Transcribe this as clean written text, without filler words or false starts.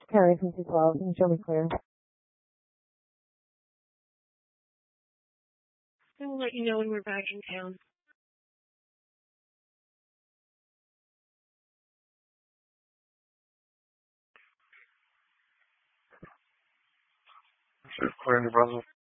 Carrie from 212. Can you show me clear? We'll let you know when we're back in town. Clear in the Brussels.